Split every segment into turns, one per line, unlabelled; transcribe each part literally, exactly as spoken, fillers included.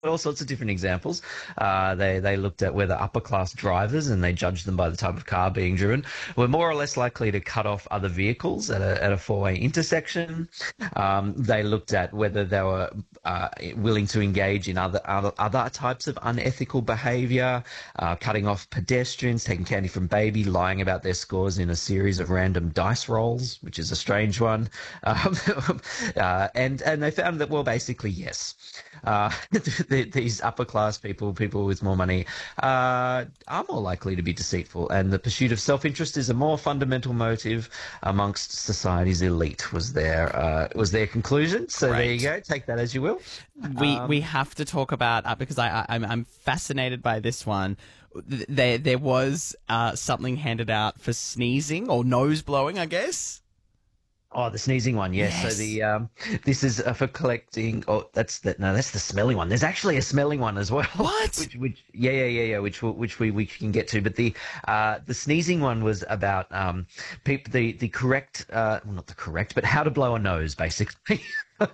all sorts of different examples. Uh, they they looked at whether upper class drivers, and they judged them by the type of car being driven, were more or less likely to cut off other vehicles at a at a four way intersection. Um, they looked at whether they were uh, willing to engage in other other, other types of unethical behaviour, uh, cutting off pedestrians, taking candy from baby, lying about their scores in a series of random dice rolls, which is a strange one. Um, uh, and and they found that, well, basically yes. Uh, the, these upper class people, people with more money, uh, are more likely to be deceitful, and the pursuit of self-interest is a more fundamental motive amongst society's elite. Was their uh, was their conclusion? So
Great.
There you go. Take that as you will.
We
Um,
we have to talk about uh, because I, I I'm I'm fascinated by this one. Th- There there was uh, something handed out for sneezing or nose blowing, I guess.
Oh, the sneezing one, yes.
Yes.
So the um, this is uh, for collecting. Oh, that's the no, that's the smelling one. There's actually a smelling one as well.
What?
which, which, yeah, yeah, yeah, yeah. Which, will- which we, we can get to. But the uh, the sneezing one was about um, peop the the correct, uh, well, not the correct, but how to blow a nose, basically.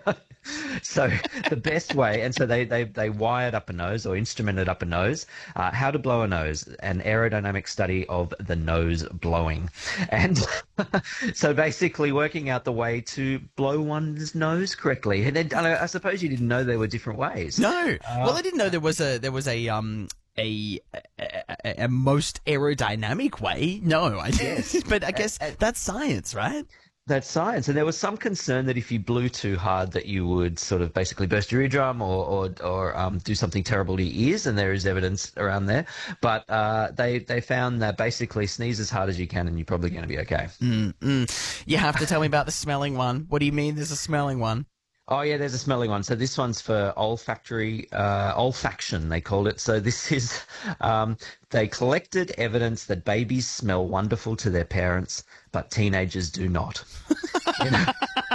So the best way, and so they, they, they wired up a nose or instrumented up a nose, uh, how to blow a nose, an aerodynamic study of the nose blowing. And so basically working out the way to blow one's nose correctly. And then, I suppose you didn't know there were different ways.
No. well, I didn't know there was a there was a um a a, a, a most aerodynamic way. No, I
Yes.
but I guess that's science, right?
That's science. And there was some concern that if you blew too hard that you would sort of basically burst your eardrum or or, or um, do something terrible to your ears, and there is evidence around there. But uh, they, they found that basically sneeze as hard as you can and you're probably going to be okay.
Mm-mm. You have to tell me about the smelling one. What do you mean there's a smelling one?
Oh, yeah, there's a smelling one. So this one's for olfactory, uh, olfaction, they called it. So this is, um, they collected evidence that babies smell wonderful to their parents, but teenagers do not. You know?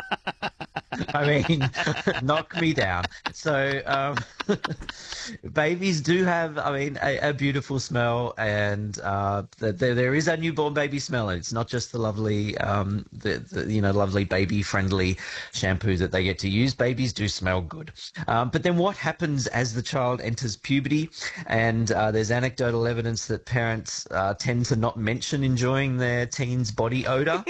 I mean, knock me down. So um, babies do have, I mean, a, a beautiful smell, and uh, the, there there is a newborn baby smell. It's not just the lovely, um, the, the you know, lovely baby-friendly shampoo that they get to use. Babies do smell good. Um, but then what happens as the child enters puberty? And uh, there's anecdotal evidence that parents uh, tend to not mention enjoying their teen's body odor.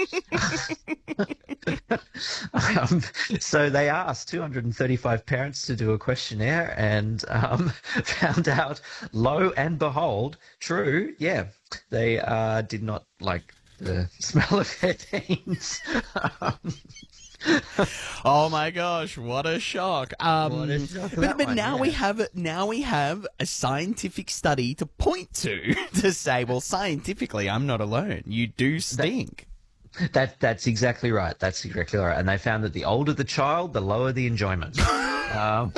um, so they asked two hundred thirty-five parents to do a questionnaire, and um, found out, lo and behold, true, yeah, they uh, did not like the smell of their teens. um,
Oh my gosh, what a shock. Um,
What a shock,
but
that
but
one,
now
yeah.
we have now we have a scientific study to point to to say, well, scientifically, I'm not alone. You do stink.
That that's exactly right. That's exactly right. And they found that the older the child, the lower the enjoyment. um,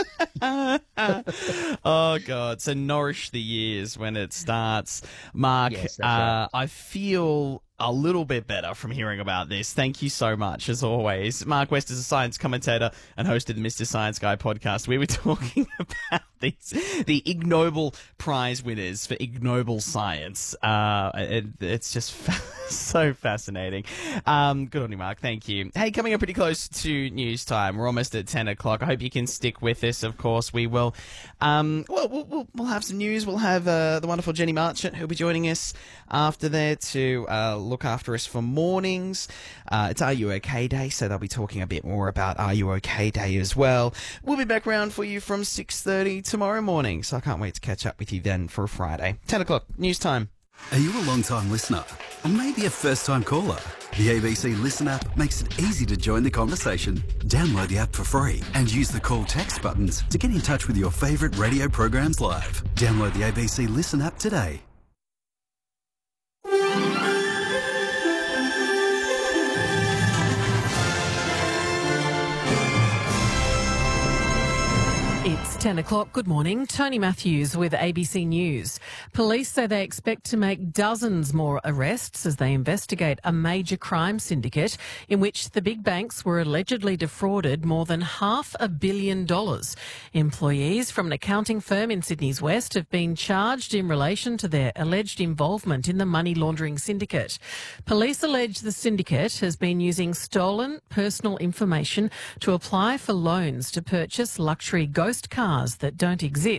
Oh God! So nourish the years when it starts, Mark.
Yes, that's
uh,
right.
I feel a little bit better from hearing about this. Thank you so much, as always. Mark West is a science commentator and host of the Mister Science Guy podcast. We were talking about these the ignoble prize winners for ignoble science. Uh, it, it's just fa- so fascinating. Um, good on you, Mark. Thank you. Hey, coming up pretty close to news time. We're almost at ten o'clock. I hope you can stick with us. Of course, we will. Um, well, we'll, we'll, we'll have some news. We'll have uh, the wonderful Jenny Marchant, who'll be joining us after there to uh, look after us for mornings. Uh, it's Are You OK Day, so they'll be talking a bit more about Are You OK Day as well. We'll be back around for you from six thirty tomorrow morning, so I can't wait to catch up with you then for a Friday. ten o'clock, news time.
Are you a long-time listener? Or maybe a first-time caller? The A B C Listen app makes it easy to join the conversation. Download the app for free and use the call text buttons to get in touch with your favourite radio programs live. Download the A B C Listen app today.
It's ten o'clock. Good morning. Tony Matthews with A B C News. Police say they expect to make dozens more arrests as they investigate a major crime syndicate in which the big banks were allegedly defrauded more than half a billion dollars. Employees from an accounting firm in Sydney's West have been charged in relation to their alleged involvement in the money laundering syndicate. Police allege the syndicate has been using stolen personal information to apply for loans to purchase luxury ghost cars that don't exist.